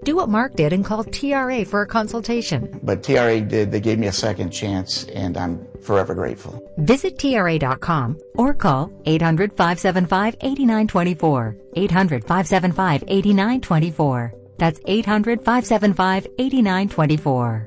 Do what Mark did and call TRA for a consultation. But TRA they gave me a second chance, and I'm forever grateful. Visit TRA.com or call 800-575-8924. 800-575-8924. That's 800-575-8924.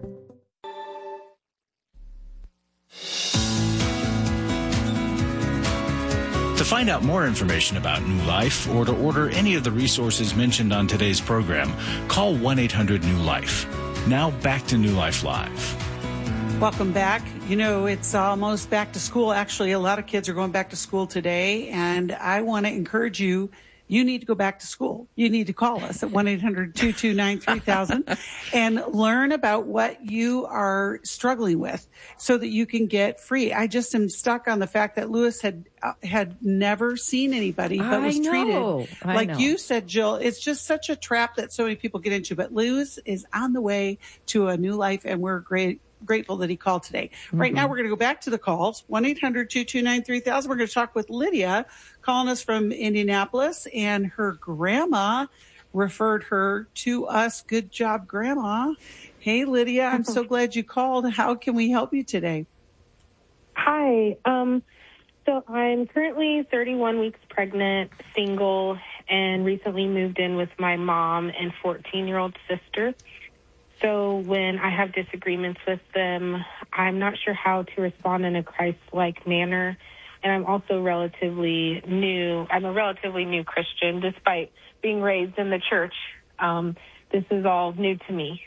To find out more information about New Life or to order any of the resources mentioned on today's program, call 1-800-NEW-LIFE. Now back to New Life Live. Welcome back. You know, it's almost back to school. Actually, a lot of kids are going back to school today, and I want to encourage you. You need to go back to school. You need to call us at 1-800-229-3000 and learn about what you are struggling with so that you can get free. I just am stuck on the fact that Lewis had never seen anybody but was treated. Like you said, Jill, it's just such a trap that so many people get into. But Lewis is on the way to a new life, and we're grateful that he called today. Right now, we're going to go back to the calls. 1-800-229-3000. We're going to talk with Lydia, calling us from Indianapolis, and her grandma referred her to us. Good job, Grandma. Hey, Lydia, I'm so glad you called. How can we help you today? Hi. So I'm currently 31 weeks pregnant, single, and recently moved in with my mom and 14-year-old sister. So when I have disagreements with them, I'm not sure how to respond in a Christ-like manner. And I'm also relatively new. I'm a relatively new Christian, despite being raised in the church. This is all new to me.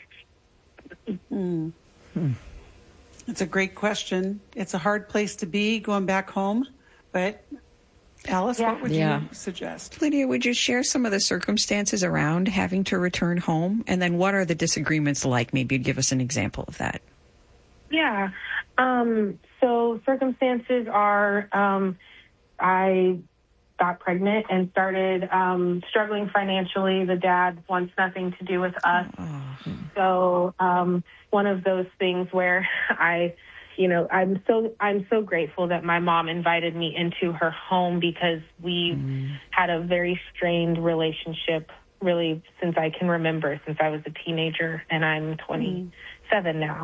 It's a great question. It's a hard place to be going back home. But Alice, what would you suggest? Lydia, would you share some of the circumstances around having to return home? And then what are the disagreements like? Maybe you'd give us an example of that. Yeah. So circumstances are I got pregnant and started struggling financially. The dad wants nothing to do with us. So one of those things where I'm so grateful that my mom invited me into her home because we had a very strained relationship really since I can remember, since I was a teenager, and I'm 27 now.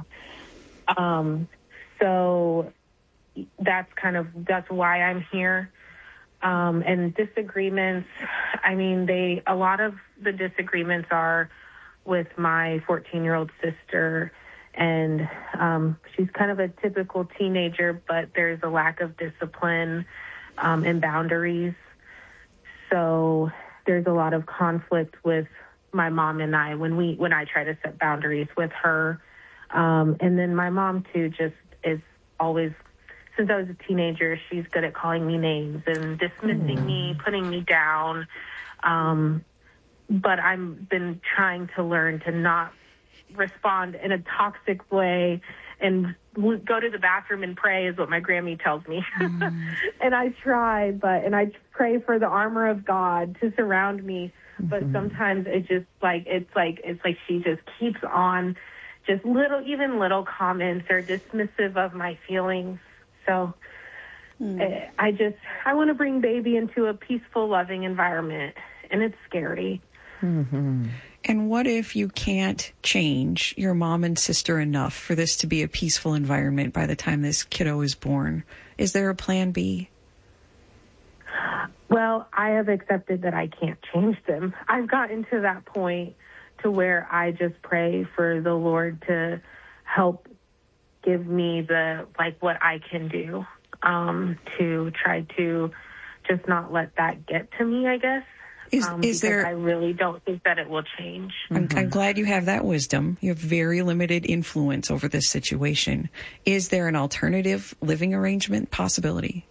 So that's why I'm here. And disagreements, a lot of the disagreements are with my 14-year-old sister. And she's kind of a typical teenager, but there's a lack of discipline and boundaries. So there's a lot of conflict with my mom and I when I try to set boundaries with her. And then my mom, too, just is always, since I was a teenager, she's good at calling me names and dismissing me, putting me down. But I've been trying to learn to not respond in a toxic way and go to the bathroom and pray is what my Grammy tells me. And I try, and I pray for the armor of God to surround me. But sometimes it's like she just keeps on just little comments or dismissive of my feelings. So I want to bring baby into a peaceful, loving environment, and it's scary. And what if you can't change your mom and sister enough for this to be a peaceful environment by the time this kiddo is born? Is there a plan B? Well, I have accepted that I can't change them. I've gotten to that point to where I just pray for the Lord to help give me what I can do to try to just not let that get to me, I guess. Is there? I really don't think that it will change. I'm glad you have that wisdom. You have very limited influence over this situation. Is there an alternative living arrangement possibility?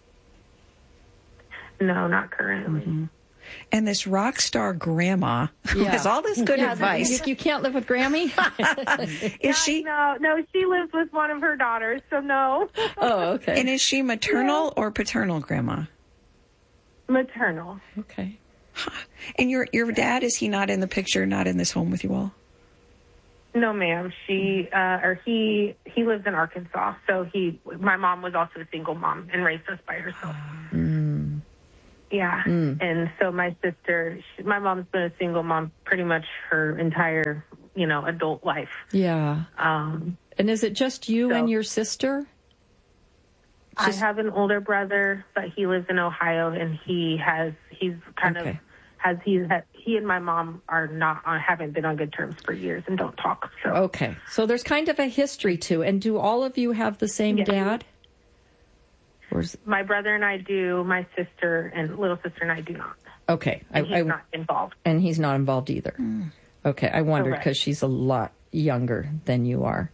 No, not currently. And this rock star grandma has all this good advice. You can't live with Grammy? Is she? No, she lives with one of her daughters, so no. Oh, okay. And is she maternal or paternal grandma? Maternal. Okay. And your dad, is he not in the picture, not in this home with you all? No, ma'am. He lives in Arkansas. So my mom was also a single mom and raised us by herself. Yeah. And so my sister, my mom's been a single mom pretty much her entire, adult life. Yeah. And is it just you and your sister? I have an older brother, but he lives in Ohio, and he and my mom haven't been on good terms for years and don't talk. So. Okay. So there's kind of a history too. And do all of you have the same dad? My brother and I do. My sister and little sister and I do not. Okay. And he's not involved. And he's not involved either. Okay. I wondered because she's a lot younger than you are.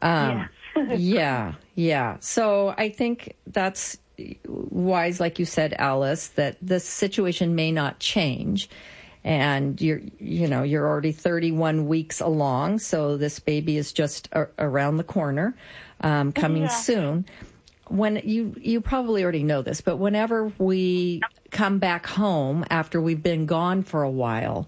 Yeah. So I think that's wise, like you said, Alice, that this situation may not change. And you're already 31 weeks along. So this baby is just around the corner, coming soon. When you probably already know this, but whenever we come back home after we've been gone for a while,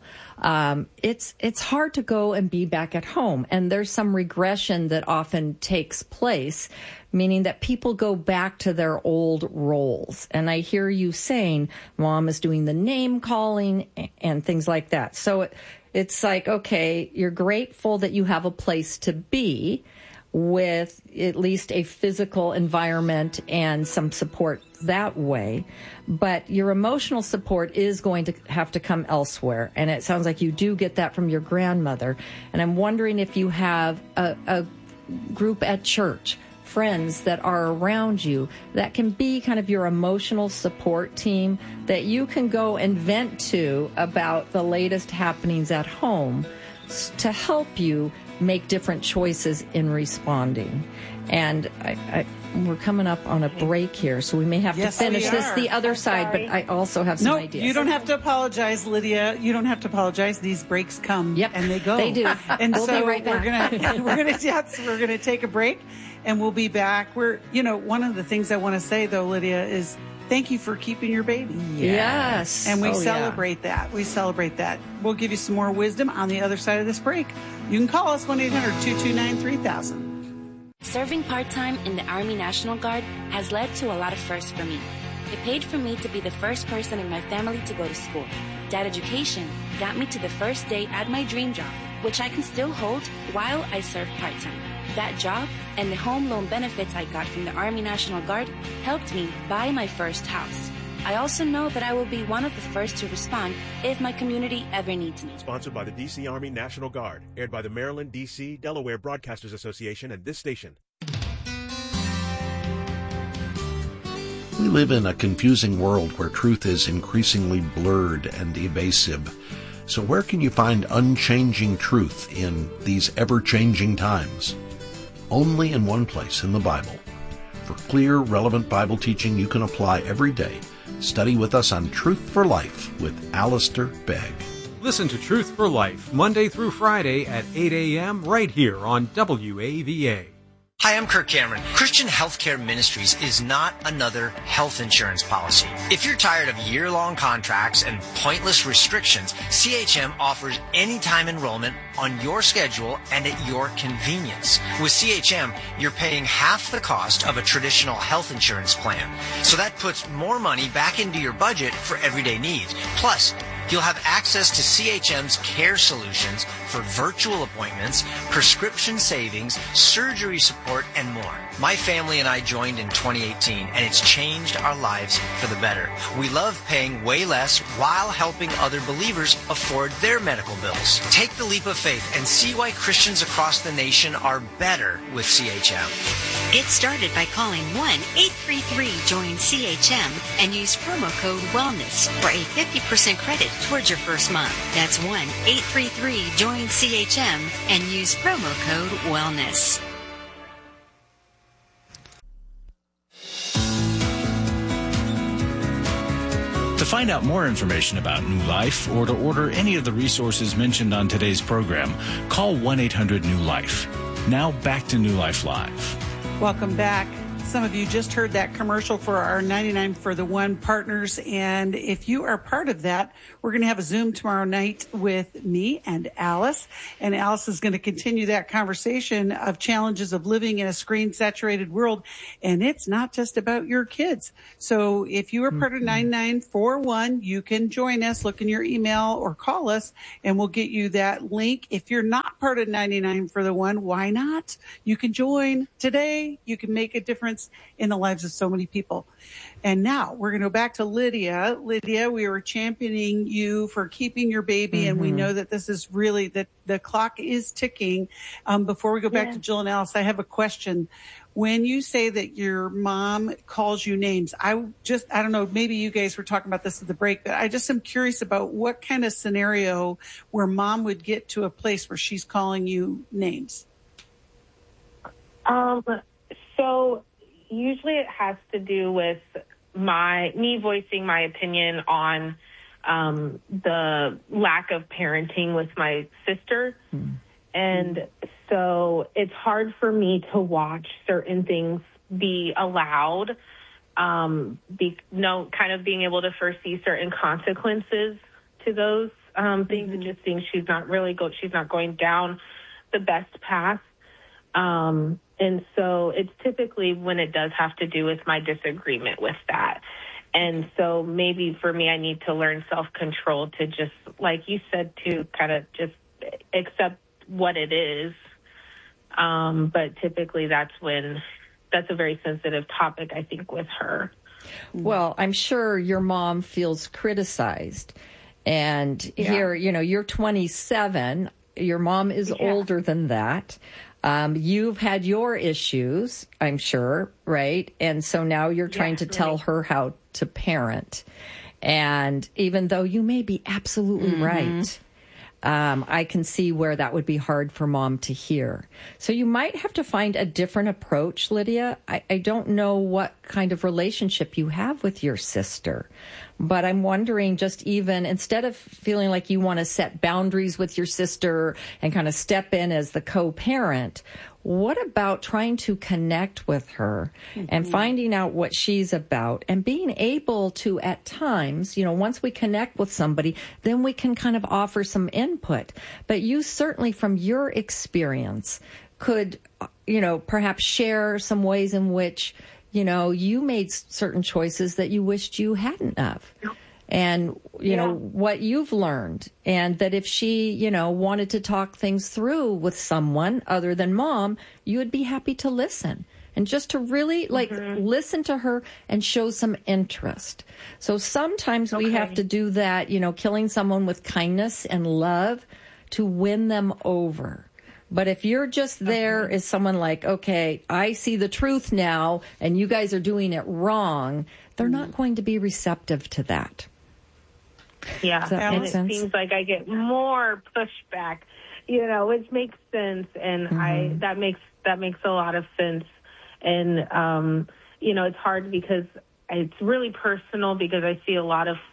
it's hard to go and be back at home. And there's some regression that often takes place, meaning that people go back to their old roles. And I hear you saying mom is doing the name calling and things like that. So it's like, okay, you're grateful that you have a place to be with at least a physical environment and some support that way. But your emotional support is going to have to come elsewhere. And it sounds like you do get that from your grandmother. And I'm wondering if you have a group at church, friends that are around you that can be kind of your emotional support team that you can go and vent to about the latest happenings at home to help you make different choices in responding. And we're coming up on a break here, so we may have to finish this the other side, but I also have some ideas. You don't have to apologize, Lydia. You don't have to apologize. These breaks come and they go. They do. And we'll be right back. we're gonna take a break and we'll be back. One of the things I want to say though, Lydia, is thank you for keeping your baby. Yes. And we celebrate that. We celebrate that. We'll give you some more wisdom on the other side of this break. You can call us 1-800-229-3000. Serving part-time in the Army National Guard has led to a lot of firsts for me. It paid for me to be the first person in my family to go to school. That education got me to the first day at my dream job, which I can still hold while I serve part-time. That job and the home loan benefits I got from the Army National Guard helped me buy my first house. I also know that I will be one of the first to respond if my community ever needs me. Sponsored by the D.C. Army National Guard. Aired by the Maryland, D.C., Delaware Broadcasters Association and this station. We live in a confusing world where truth is increasingly blurred and evasive. So where can you find unchanging truth in these ever-changing times? Only in one place, in the Bible. For clear, relevant Bible teaching you can apply every day. Study with us on Truth for Life with Alistair Begg. Listen to Truth for Life Monday through Friday at 8 a.m. right here on WAVA. Hi, I'm Kirk Cameron. Christian Healthcare Ministries is not another health insurance policy. If you're tired of year-long contracts and pointless restrictions, CHM offers anytime enrollment on your schedule and at your convenience. With CHM, you're paying half the cost of a traditional health insurance plan. So that puts more money back into your budget for everyday needs. Plus, you'll have access to CHM's care solutions for virtual appointments, prescription savings, surgery support, and more. My family and I joined in 2018, and it's changed our lives for the better. We love paying way less while helping other believers afford their medical bills. Take the leap of faith and see why Christians across the nation are better with CHM. Get started by calling 1-833-JOIN-CHM and use promo code WELLNESS for a 50% credit towards your first month. That's 1-833-JOIN-CHM and use promo code WELLNESS. To find out more information about New Life or to order any of the resources mentioned on today's program, call 1-800-NEW-LIFE. Now back to New Life Live. Welcome back. Some of you just heard that commercial for our 99 for the One partners. And if you are part of that, we're going to have a Zoom tomorrow night with me and Alice. And Alice is going to continue that conversation of challenges of living in a screen-saturated world. And it's not just about your kids. So if you are part of 9941, you can join us, look in your email or call us, and we'll get you that link. If you're not part of 99 for the One, why not? You can join today. You can make a difference in the lives of so many people. And now we're going to go back to Lydia. Lydia, we were championing you for keeping your baby, and we know that this is really that the clock is ticking. Before we go back to Jill and Alice, I have a question. When you say that your mom calls you names, I don't know, maybe you guys were talking about this at the break, but I just am curious about what kind of scenario where mom would get to a place where she's calling you names. So usually it has to do with me voicing my opinion on the lack of parenting with my sister. And so it's hard for me to watch certain things be allowed, kind of being able to foresee certain consequences to those things, and just seeing she's not going down the best path. And so it's typically when it does have to do with my disagreement with that. And so maybe for me, I need to learn self-control to just, like you said, to kind of just accept what it is. But typically that's a very sensitive topic, I think, with her. Well, I'm sure your mom feels criticized. And here, you're 27. Your mom is older than that. You've had your issues, I'm sure, right? And so now you're trying to tell her how to parent. And even though you may be absolutely right, I can see where that would be hard for mom to hear. So you might have to find a different approach, Lydia. I don't know what kind of relationship you have with your sister, but I'm wondering, just even instead of feeling like you want to set boundaries with your sister and kind of step in as the co-parent, what about trying to connect with her and finding out what she's about and being able to, at times, once we connect with somebody, then we can kind of offer some input. But you certainly, from your experience, could, perhaps share some ways in which, you made certain choices that you wished you hadn't have. And, what you've learned. And that if she, wanted to talk things through with someone other than mom, you would be happy to listen. And just to really, listen to her and show some interest. So sometimes we have to do that, killing someone with kindness and love to win them over. But if you're just there as someone like, okay, I see the truth now, and you guys are doing it wrong, they're not going to be receptive to that. Yeah, and it seems like I get more pushback, which makes sense, and that makes a lot of sense. And it's hard because it's really personal, because I see a lot of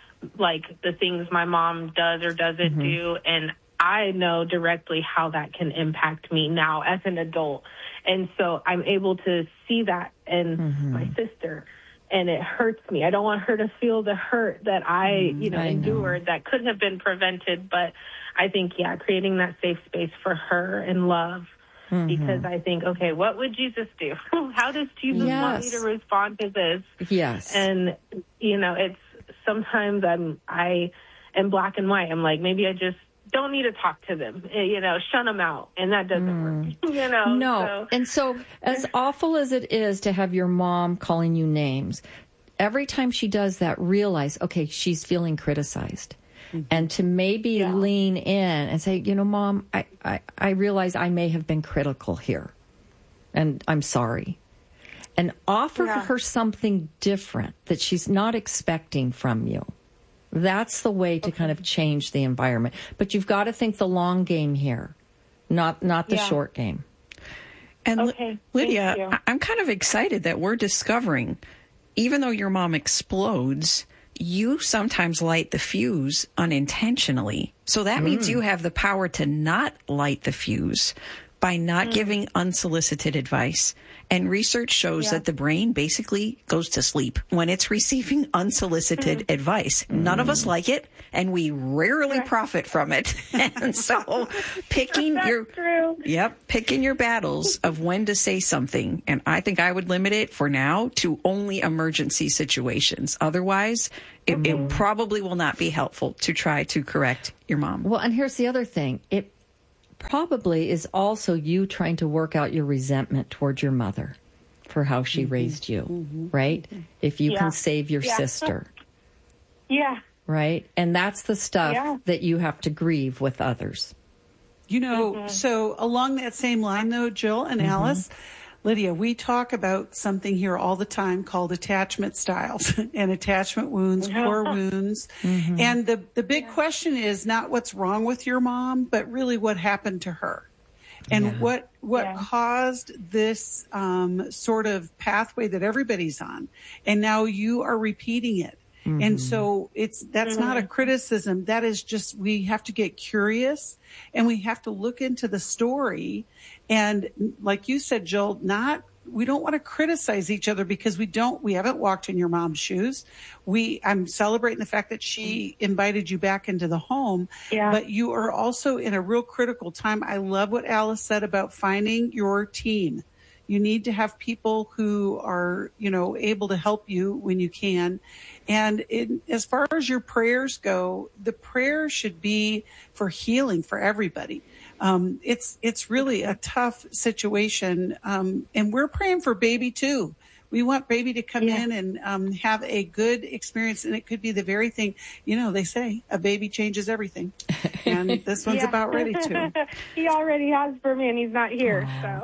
the things my mom does or doesn't do, and I know directly how that can impact me now as an adult. And so I'm able to see that in my sister, and it hurts me. I don't want her to feel the hurt that I endured that could have been prevented. But I think, creating that safe space for her and love, because I think, okay, what would Jesus do? How does Jesus want me to respond to this? Yes. And, it's sometimes I am black and white. I'm like, maybe I just don't need to talk to them, shun them out. And that doesn't work, No. And so as awful as it is to have your mom calling you names, every time she does that, realize, okay, she's feeling criticized. And to maybe lean in and say, Mom, I realize I may have been critical here, and I'm sorry. And offer her something different that she's not expecting from you. That's the way to kind of change the environment. But you've got to think the long game here, not the short game. And Lydia, I'm kind of excited that we're discovering, even though your mom explodes, you sometimes light the fuse unintentionally. So that means you have the power to not light the fuse by not giving unsolicited advice. And research shows that the brain basically goes to sleep when it's receiving unsolicited advice. None of us like it, and we rarely profit from it. And so picking your battles of when to say something. And I think I would limit it for now to only emergency situations. Otherwise, it probably will not be helpful to try to correct your mom. Well, and here's the other thing. It probably is also you trying to work out your resentment towards your mother for how she raised you, right? If you can save your sister. Yeah. Right? And that's the stuff that you have to grieve with others. You know, so along that same line, though, Jill and Alice, Lydia, we talk about something here all the time called attachment styles and attachment wounds, core wounds. And the big question is not what's wrong with your mom, but really what happened to her. And what caused this sort of pathway that everybody's on. And now you are repeating it. And so that's not a criticism. That is just, we have to get curious and we have to look into the story. And like you said, Jill, we don't want to criticize each other because we haven't walked in your mom's shoes. I'm celebrating the fact that she invited you back into the home, but you are also in a real critical time. I love what Alice said about finding your team. You need to have people who are, able to help you when you can. And as far as your prayers go, the prayer should be for healing for everybody. It's really a tough situation. And we're praying for baby too. We want baby to come in and have a good experience. And it could be the very thing, they say a baby changes everything. And this one's about ready to. He already has for me and he's not here.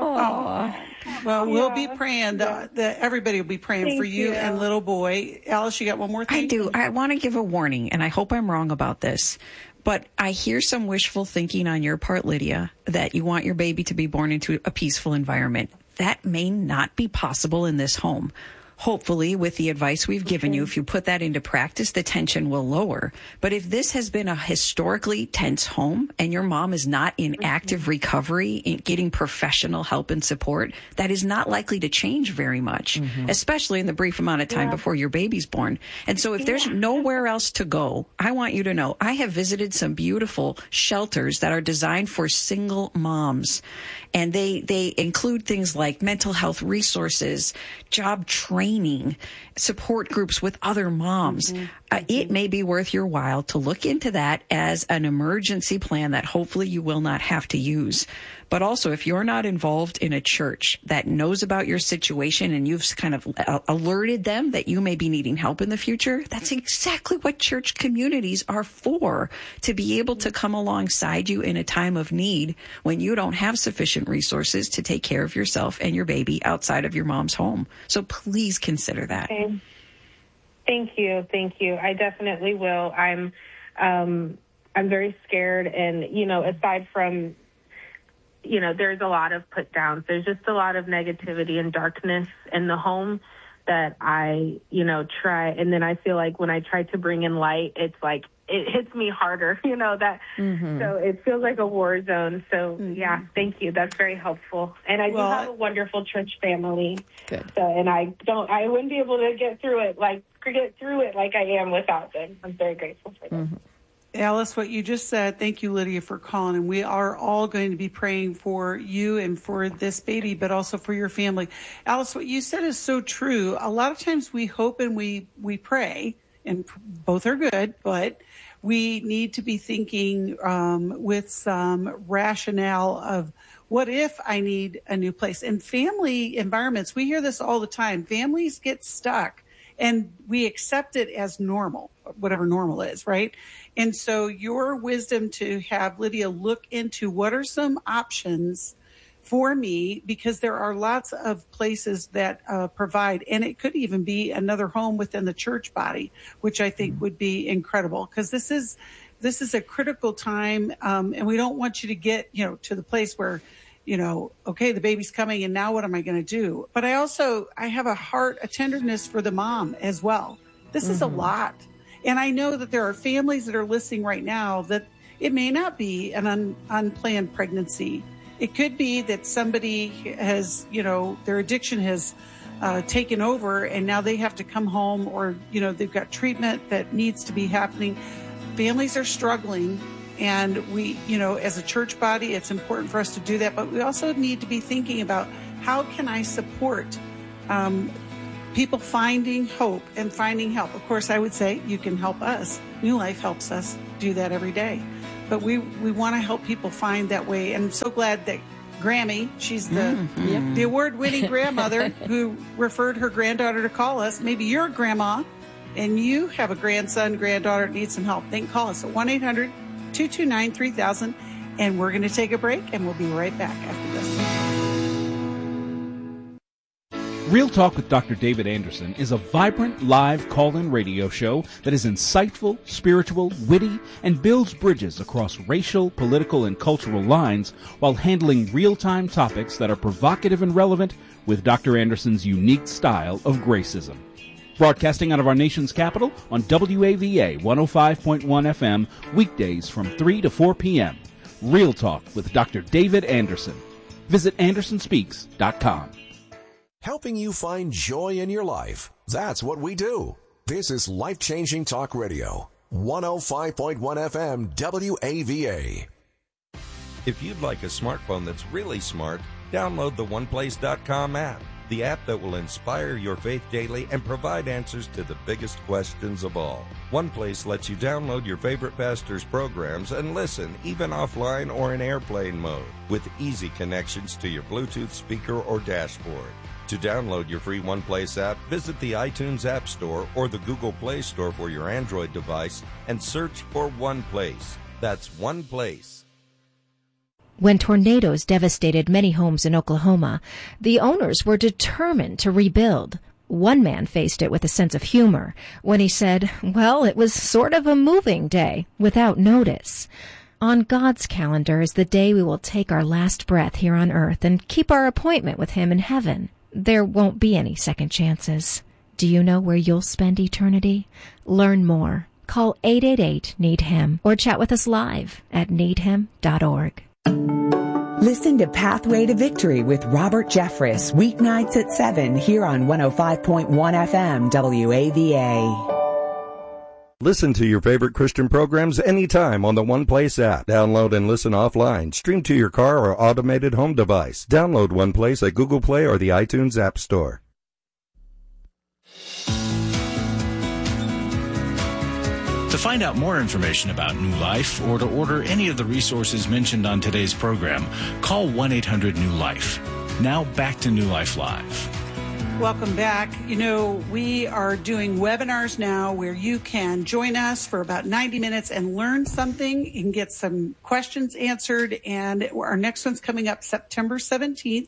Well, we'll be praying. Everybody will be praying for you and little boy. Alice, you got one more thing? I do. I want to give a warning, and I hope I'm wrong about this. But I hear some wishful thinking on your part, Lydia, that you want your baby to be born into a peaceful environment. That may not be possible in this home. Hopefully, with the advice we've given you, if you put that into practice, the tension will lower. But if this has been a historically tense home and your mom is not in active recovery, in getting professional help and support, that is not likely to change very much, especially in the brief amount of time before your baby's born. And so if there's nowhere else to go, I want you to know I have visited some beautiful shelters that are designed for single moms. And they include things like mental health resources, job training, support groups with other moms. It may be worth your while to look into that as an emergency plan that hopefully you will not have to use. But also, if you're not involved in a church that knows about your situation and you've kind of alerted them that you may be needing help in the future, that's exactly what church communities are for, to be able to come alongside you in a time of need when you don't have sufficient resources to take care of yourself and your baby outside of your mom's home. So please consider that. Okay. Thank you. I definitely will. I'm very scared, and aside from there's a lot of put downs. There's just a lot of negativity and darkness in the home that I try, and then I feel like when I try to bring in light, it's like it hits me harder. So it feels like a war zone. So thank you. That's very helpful. And I do have a wonderful church family. Good. So, and I wouldn't be able to get through it like I am without them. I'm very grateful for them. Alice, what you just said, thank you, Lydia, for calling. And we are all going to be praying for you and for this baby, but also for your family. Alice, what you said is so true. A lot of times we hope and we pray, and both are good, but we need to be thinking with some rationale of what if I need a new place. In family environments, we hear this all the time. Families get stuck and we accept it as normal, whatever normal is, right? And so your wisdom to have Lydia look into what are some options for me, because there are lots of places that provide, and it could even be another home within the church body, which I think would be incredible, because this is a critical time, and we don't want you to get, to the place where, okay, the baby's coming and now what am I going to do? But I have a tenderness for the mom as well. This is a lot. And I know that there are families that are listening right now that it may not be an unplanned pregnancy. It could be that somebody has, their addiction has taken over, and now they have to come home, or, they've got treatment that needs to be happening. Families are struggling, and we, as a church body, it's important for us to do that, but we also need to be thinking about how can I support people finding hope and finding help. Of course, I would say you can help us. New Life helps us do that every day. But we want to help people find that way. And I'm so glad that Grammy, she's the award-winning grandmother who referred her granddaughter to call us. Maybe you're a grandma and you have a grandson, granddaughter that needs some help. They can call us at 1-800-229-3000. And we're going to take a break, and we'll be right back after this. Real Talk with Dr. David Anderson is a vibrant live call-in radio show that is insightful, spiritual, witty, and builds bridges across racial, political, and cultural lines while handling real-time topics that are provocative and relevant with Dr. Anderson's unique style of gracism. Broadcasting out of our nation's capital on WAVA 105.1 FM weekdays from 3 to 4 p.m. Real Talk with Dr. David Anderson. Visit AndersonSpeaks.com. Helping you find joy in your life. That's what we do. This is Life-Changing Talk Radio. 105.1 FM WAVA. If you'd like a smartphone that's really smart, download the OnePlace.com app, the app that will inspire your faith daily and provide answers to the biggest questions of all. OnePlace lets you download your favorite pastor's programs and listen, even offline or in airplane mode, with easy connections to your Bluetooth speaker or dashboard. To download your free OnePlace app, visit the iTunes App Store or the Google Play Store for your Android device and search for OnePlace. That's OnePlace. When tornadoes devastated many homes in Oklahoma, the owners were determined to rebuild. One man faced it with a sense of humor when he said, well, it was sort of a moving day without notice. On God's calendar is the day we will take our last breath here on earth and keep our appointment with Him in heaven. There won't be any second chances. Do you know where you'll spend eternity? Learn more. Call 888-NEED-HIM or chat with us live at needhim.org. Listen to Pathway to Victory with Robert Jeffress, weeknights at 7 here on 105.1 FM WAVA. Listen to your favorite Christian programs anytime on the OnePlace app. Download and listen offline. Stream to your car or automated home device. Download OnePlace at Google Play or the iTunes App Store. To find out more information about New Life or to order any of the resources mentioned on today's program, call 1-800-NEW-LIFE. Now back to New Life Live. Welcome back. We are doing webinars now where you can join us for about 90 minutes and learn something. You can get some questions answered. And our next one's coming up September 17th,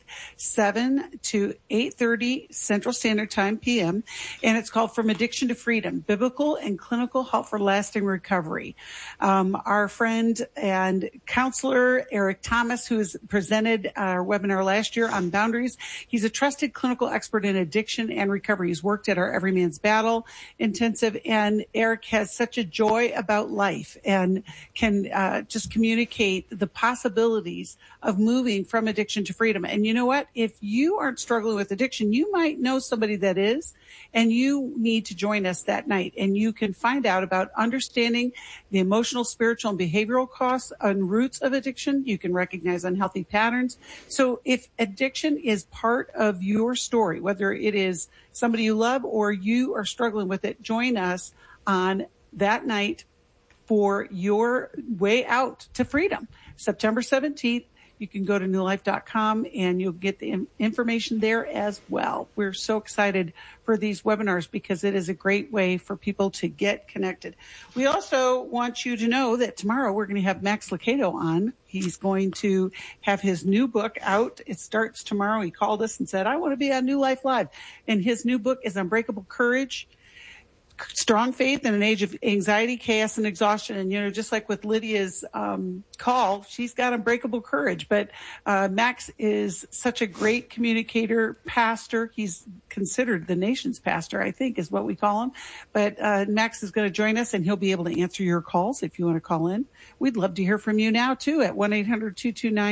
7 to 8:30 Central Standard Time PM. And it's called From Addiction to Freedom, Biblical and Clinical Help for Lasting Recovery. Our friend and counselor, Eric Thomas, who has presented our webinar last year on boundaries, he's a trusted clinical expert in addiction and recovery. He's worked at our Every Man's Battle intensive, and Eric has such a joy about life and can just communicate the possibilities of moving from addiction to freedom. And you know what? If you aren't struggling with addiction, you might know somebody that is, and you need to join us that night. And you can find out about understanding the emotional, spiritual, and behavioral costs and roots of addiction. You can recognize unhealthy patterns. So if addiction is part of your story, whether it is somebody you love or you are struggling with it, join us on that night for your way out to freedom. September 17th. You can go to newlife.com and you'll get the information there as well. We're so excited for these webinars because it is a great way for people to get connected. We also want you to know that tomorrow we're going to have Max Lucado on. He's going to have his new book out. It starts tomorrow. He called us and said, I want to be on New Life Live. And his new book is Unbreakable Courage, Strong Faith in an Age of Anxiety, Chaos, and Exhaustion. And, just like with Lydia's call, she's got unbreakable courage. But Max is such a great communicator, pastor. He's considered the nation's pastor, I think, is what we call him. But Max is going to join us, and he'll be able to answer your calls if you want to call in. We'd love to hear from you now, too, at 1-800-229-3000.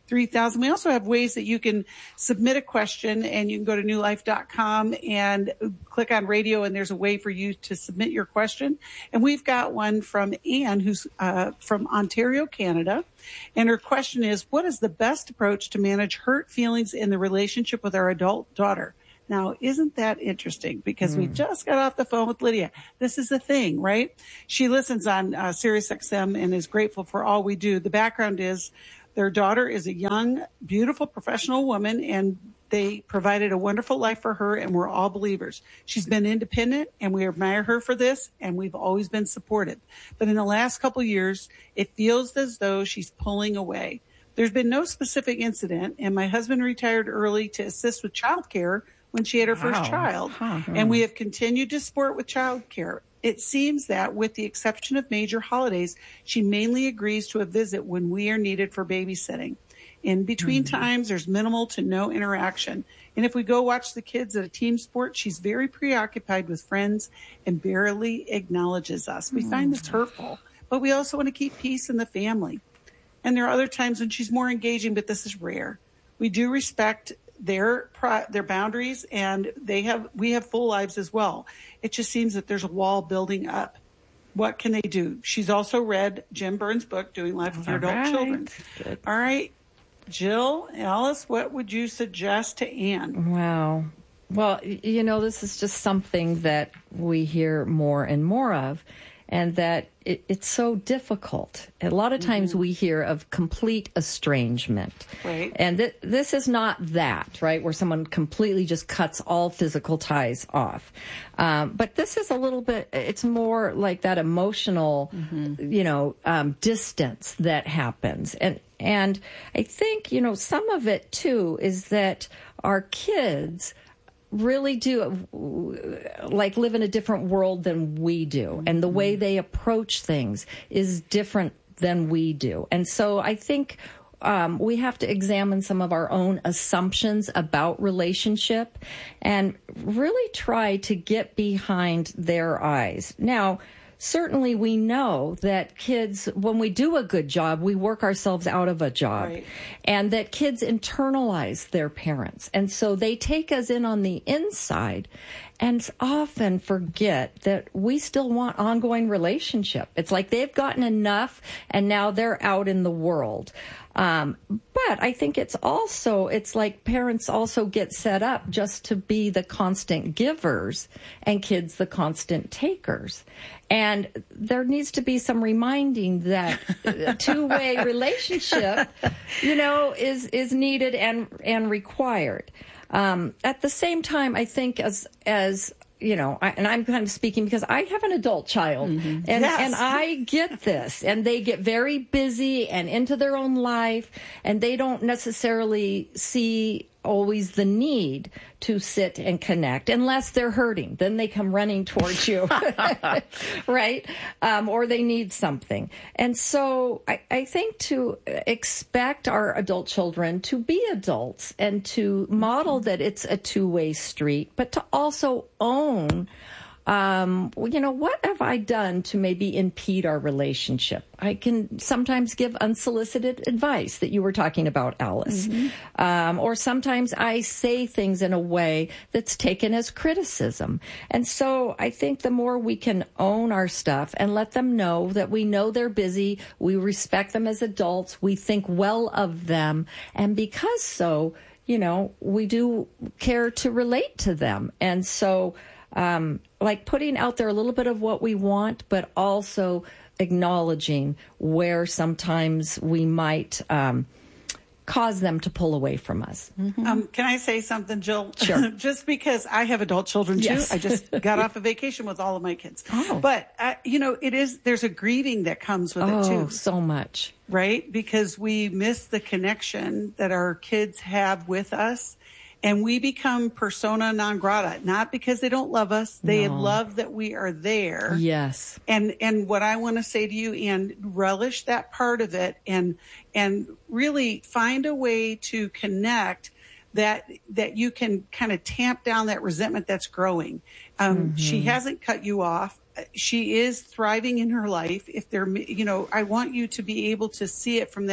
3000. We also have ways that you can submit a question, and you can go to newlife.com and click on radio, and there's a way for you to submit your question. And we've got one from Anne, who's from Ontario, Canada. And her question is, what is the best approach to manage hurt feelings in the relationship with our adult daughter? Now, isn't that interesting? Because we just got off the phone with Lydia. This is the thing, right? She listens on SiriusXM and is grateful for all we do. The background is their daughter is a young, beautiful professional woman, and they provided a wonderful life for her, and we're all believers. She's been independent, and we admire her for this, and we've always been supportive. But in the last couple of years, it feels as though she's pulling away. There's been no specific incident, and my husband retired early to assist with childcare when she had her first child, and we have continued to support with childcare. It seems that, with the exception of major holidays, she mainly agrees to a visit when we are needed for babysitting. In between times, there's minimal to no interaction. And if we go watch the kids at a team sport, she's very preoccupied with friends and barely acknowledges us. We find this hurtful, but we also want to keep peace in the family. And there are other times when she's more engaging, but this is rare. We do respect their boundaries, and we have full lives as well. It just seems that there's a wall building up. What can they do? She's also read Jim Burns' book, Doing Life with Your Adult Children. Good. All right, Jill, Alice, what would you suggest to Anne? Wow. Well, this is just something that we hear more and more of, and that it's so difficult. A lot of times we hear of complete estrangement. Right. And this is not that, right, where someone completely just cuts all physical ties off. But this is a little bit, it's more like that emotional, distance that happens. And I think, some of it, too, is that our kids really do live in a different world than we do. And the way they approach things is different than we do. And so I think we have to examine some of our own assumptions about relationship and really try to get behind their eyes. Now, certainly we know that kids, when we do a good job, we work ourselves out of a job. Right. And that kids internalize their parents. And so they take us in on the inside and often forget that we still want ongoing relationship. It's like they've gotten enough and now they're out in the world. But I think it's like parents also get set up just to be the constant givers and kids the constant takers. And there needs to be some reminding that a two-way relationship, is needed and required. At the same time, I think as and I'm kind of speaking because I have an adult child, and I get this, and they get very busy and into their own life, and they don't necessarily see always the need to sit and connect unless they're hurting. Then they come running towards you, right? Or they need something. And so I think to expect our adult children to be adults and to model that it's a two-way street, but to also own what have I done to maybe impede our relationship? I can sometimes give unsolicited advice that you were talking about, Alice. Or sometimes I say things in a way that's taken as criticism. And so I think the more we can own our stuff and let them know that we know they're busy, we respect them as adults, we think well of them, and because we do care to relate to them. And so putting out there a little bit of what we want, but also acknowledging where sometimes we might cause them to pull away from us. Can I say something, Jill? Sure. Just because I have adult children, too. Yes. I just got off a vacation with all of my kids. Oh. But, there's a grieving that comes with it, too. Oh, so much. Right? Because we miss the connection that our kids have with us. And we become persona non grata, not because they don't love us. They love that we are there. Yes. And what I want to say to you, and relish that part of it, and really find a way to connect that you can kind of tamp down that resentment that's growing. She hasn't cut you off. She is thriving in her life. If I want you to be able to see it from that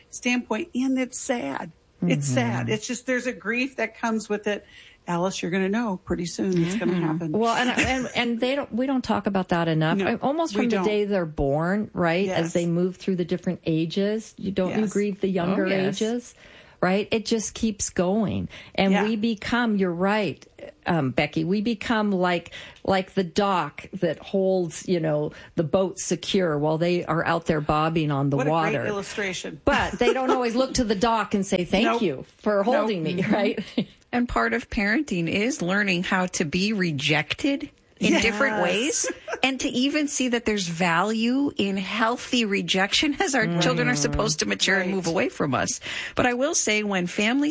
standpoint, and it's sad. It's sad. It's just there's a grief that comes with it. Alice, you're going to know pretty soon it's going to happen. Well, and we don't talk about that enough. No, almost from the day they're born, right? Yes. As they move through the different ages, you grieve the younger ages, right? It just keeps going, and we become. You're right, Becky. We become like the dock that holds, the boat secure while they are out there bobbing on the water. What a great illustration! But they don't always look to the dock and say thank you for holding me, right? And part of parenting is learning how to be rejected in different ways and to even see that there's value in healthy rejection as our children are supposed to mature and move away from us. But I will say when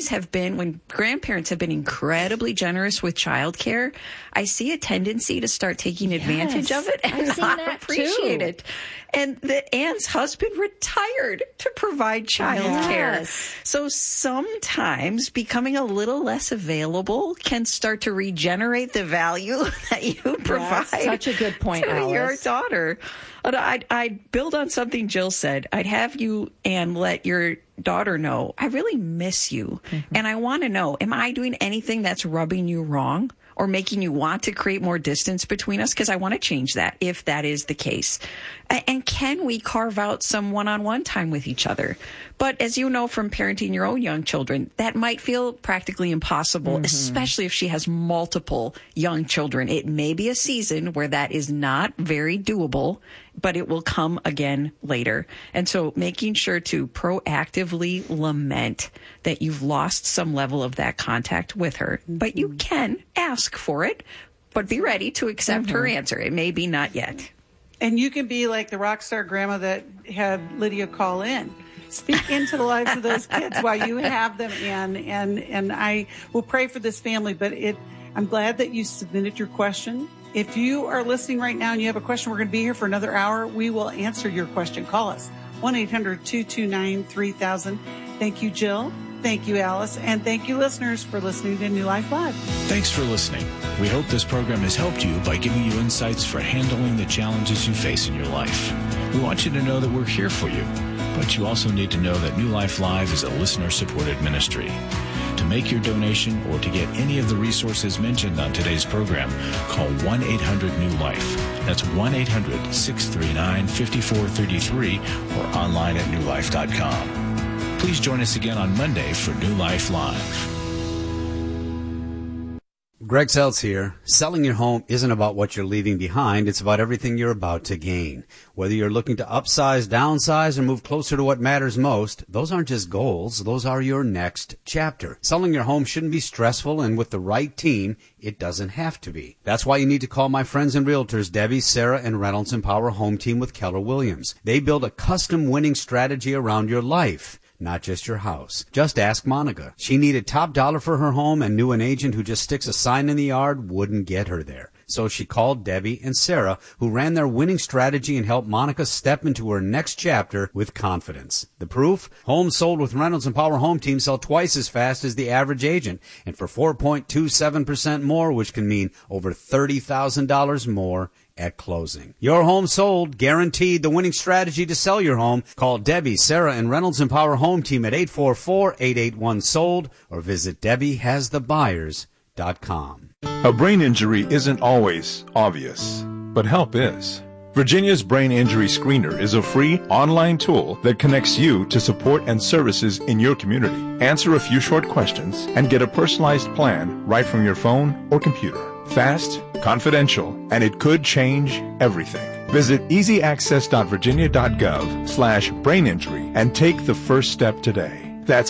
grandparents have been incredibly generous with childcare, I see a tendency to start taking advantage of it and not appreciate it. And that Anne's husband retired to provide childcare. Yes. So sometimes becoming a little less available can start to regenerate the value that you provide. Such a good point, to Alice. your daughter. I'd build on something Jill said. I'd have you, Anne, let your daughter know, I really miss you. And I want to know, am I doing anything that's rubbing you wrong or making you want to create more distance between us? Because I want to change that if that is the case. And can we carve out some one-on-one time with each other? But as you know from parenting your own young children, that might feel practically impossible, especially if she has multiple young children. It may be a season where that is not very doable, but it will come again later. And so making sure to proactively lament that you've lost some level of that contact with her. But you can ask for it, but be ready to accept her answer. It may be not yet. And you can be like the rock star grandma that had Lydia call in. Speak into the lives of those kids while you have them, and I will pray for this family. But I'm glad that you submitted your question. If you are listening right now and you have a question, we're going to be here for another hour. We will answer your question. Call us, 1-800-229-3000. Thank you, Jill. Thank you, Alice. And thank you, listeners, for listening to New Life Live. Thanks for listening. We hope this program has helped you by giving you insights for handling the challenges you face in your life. We want you to know that we're here for you, but you also need to know that New Life Live is a listener-supported ministry. To make your donation or to get any of the resources mentioned on today's program, call 1-800-NEW-LIFE. That's 1-800-639-5433 or online at newlife.com. Please join us again on Monday for New Life Live. Greg Seltz here. Selling your home isn't about what you're leaving behind. It's about everything you're about to gain. Whether you're looking to upsize, downsize, or move closer to what matters most, those aren't just goals. Those are your next chapter. Selling your home shouldn't be stressful, and with the right team, it doesn't have to be. That's why you need to call my friends and realtors, Debbie, Sarah, and Reynolds Empower Home Team with Keller Williams. They build a custom winning strategy around your life, not just your house. Just ask Monica. She needed top dollar for her home and knew an agent who just sticks a sign in the yard wouldn't get her there. So she called Debbie and Sarah, who ran their winning strategy and helped Monica step into her next chapter with confidence. The proof? Homes sold with Reynolds and Power Home Team sell twice as fast as the average agent, and for 4.27% more, which can mean over $30,000 more at closing. Your home sold, guaranteed. The winning strategy to sell your home. Call Debbie, Sarah, and Reynolds and Power Home Team at 844-881-SOLD or visit DebbieHasTheBuyers.com. A brain injury isn't always obvious, but help is. Virginia's Brain Injury Screener is a free online tool that connects you to support and services in your community. Answer a few short questions and get a personalized plan right from your phone or computer. Fast, confidential, and it could change everything. Visit easyaccess.virginia.gov/braininjury and take the first step today. That's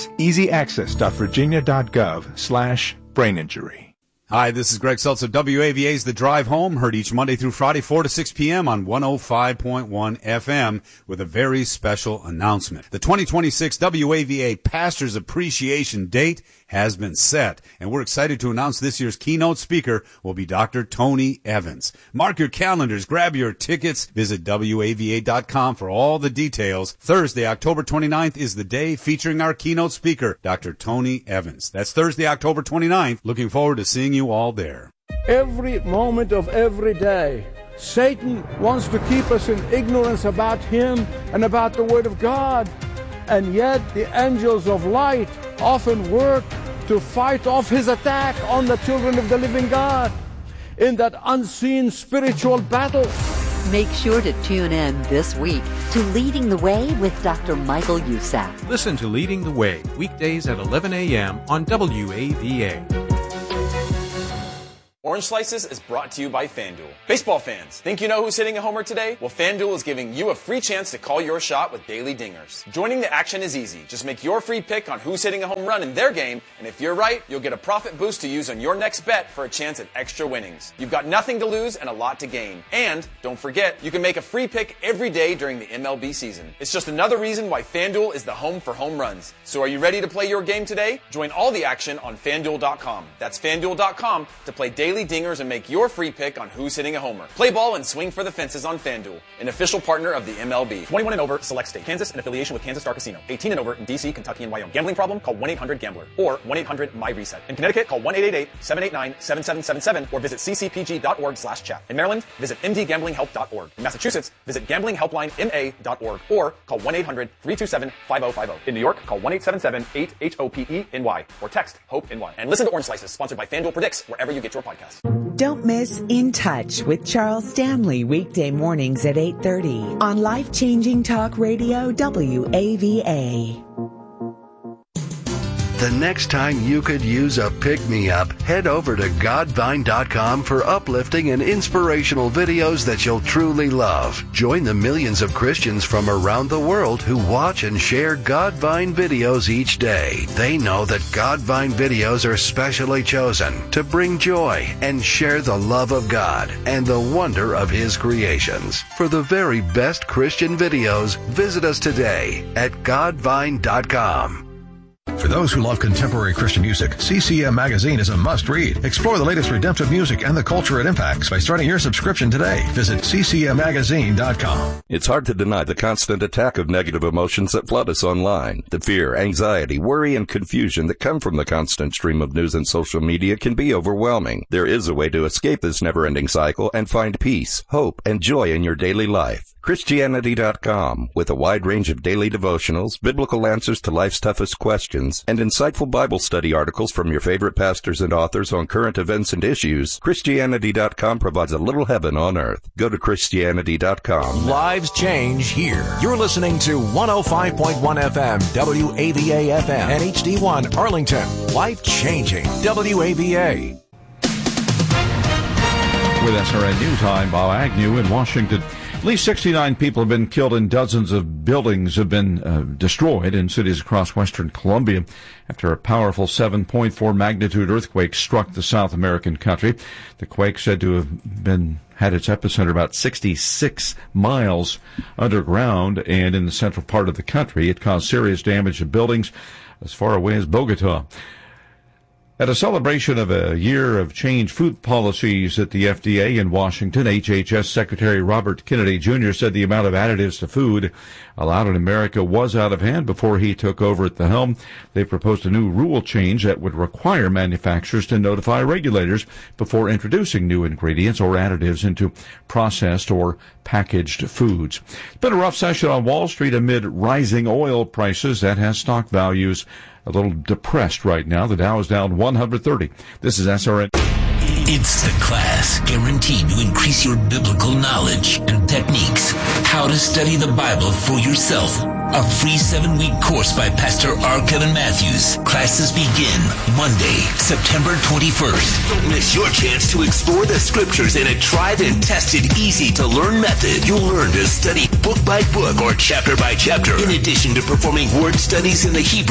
easyaccess.virginia.gov/braininjury. Hi, this is Greg Seltz of WAVA's The Drive Home, heard each Monday through Friday, 4 to 6 p.m. on 105.1 FM with a very special announcement. The 2026 WAVA Pastors Appreciation Date has been set, and we're excited to announce this year's keynote speaker will be Dr. Tony Evans. Mark your calendars, grab your tickets, visit WAVA.com for all the details. Thursday, October 29th is the day featuring our keynote speaker, Dr. Tony Evans. That's Thursday, October 29th. Looking forward to seeing you all there. Every moment of every day, Satan wants to keep us in ignorance about him and about the Word of God. And yet the angels of light often work to fight off his attack on the children of the living God in that unseen spiritual battle. Make sure to tune in this week to Leading the Way with Dr. Michael Youssef. Listen to Leading the Way, weekdays at 11 a.m. on WAVA. Orange Slices is brought to you by FanDuel. Baseball fans, think you know who's hitting a homer today? Well, FanDuel is giving you a free chance to call your shot with daily dingers. Joining the action is easy. Just make your free pick on who's hitting a home run in their game, and if you're right, you'll get a profit boost to use on your next bet for a chance at extra winnings. You've got nothing to lose and a lot to gain. And don't forget, you can make a free pick every day during the MLB season. It's just another reason why FanDuel is the home for home runs. So are you ready to play your game today? Join all the action on FanDuel.com. That's FanDuel.com to play daily dingers and make your free pick on who's hitting a homer. Play ball and swing for the fences on FanDuel, an official partner of the MLB. 21 and over, select state. Kansas in affiliation with Kansas Star Casino. 18 and over in D.C., Kentucky, and Wyoming. Gambling problem? Call 1-800-GAMBLER or 1-800-MY-RESET. In Connecticut, call 1-888-789-7777 or visit ccpg.org/chat. In Maryland, visit mdgamblinghelp.org. In Massachusetts, visit gamblinghelplinema.org or call 1-800-327-5050. In New York, call 1-877-8-HOPE-NY or text HOPE-NY. And listen to Orange Slices, sponsored by FanDuel Predicts, wherever you get your podcast. Don't miss In Touch with Charles Stanley, weekday mornings at 8:30 on Life Changing Talk Radio WAVA. The next time you could use a pick-me-up, head over to Godvine.com for uplifting and inspirational videos that you'll truly love. Join the millions of Christians from around the world who watch and share Godvine videos each day. They know that Godvine videos are specially chosen to bring joy and share the love of God and the wonder of His creations. For the very best Christian videos, visit us today at Godvine.com. For those who love contemporary Christian music, CCM Magazine is a must-read. Explore the latest redemptive music and the culture it impacts by starting your subscription today. Visit ccmmagazine.com. It's hard to deny the constant attack of negative emotions that flood us online. The fear, anxiety, worry, and confusion that come from the constant stream of news and social media can be overwhelming. There is a way to escape this never-ending cycle and find peace, hope, and joy in your daily life. Christianity.com, with a wide range of daily devotionals, biblical answers to life's toughest questions, and insightful Bible study articles from your favorite pastors and authors on current events and issues, Christianity.com provides a little heaven on earth. Go to Christianity.com. Lives change here. You're listening to 105.1 FM, WAVA FM, and HD1 Arlington. Life changing, WAVA. With SRN News, I'm Bob Agnew in Washington. At least 69 people have been killed and dozens of buildings have been destroyed in cities across western Colombia after a powerful 7.4 magnitude earthquake struck the South American country. The quake said to have had its epicenter about 66 miles underground and in the central part of the country. It caused serious damage to buildings as far away as Bogota. At a celebration of a year of change food policies at the FDA in Washington, HHS Secretary Robert Kennedy Jr. said the amount of additives to food allowed in America was out of hand before he took over at the helm. They proposed a new rule change that would require manufacturers to notify regulators before introducing new ingredients or additives into processed or packaged foods. It's been a rough session on Wall Street amid rising oil prices. That has stock values a little depressed right now. The Dow is down 130. This is SRN. It's the class guaranteed to increase your biblical knowledge and techniques. How to study the Bible for yourself. A free 7-week course by Pastor R. Kevin Matthews. Classes begin Monday, September 21st. Don't miss your chance to explore the scriptures in a tried and tested, easy-to-learn method. You'll learn to study book by book or chapter by chapter, in addition to performing word studies in the Hebrew